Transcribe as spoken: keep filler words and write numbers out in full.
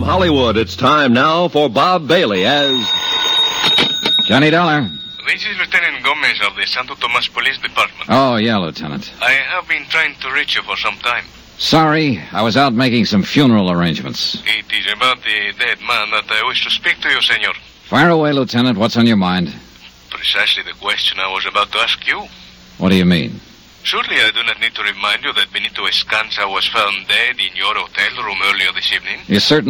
From Hollywood, it's time now for Bob Bailey as... Johnny Dollar. This is Lieutenant Gomez of the Santo Tomas Police Department. Oh, yeah, Lieutenant. I have been trying to reach you for some time. Sorry, I was out making some funeral arrangements. It is about the dead man that I wish to speak to you, senor. Fire away, Lieutenant. What's on your mind? Precisely the question I was about to ask you. What do you mean? Surely I do not need to remind you that Benito Escanza was found dead in your hotel room earlier this evening. You certain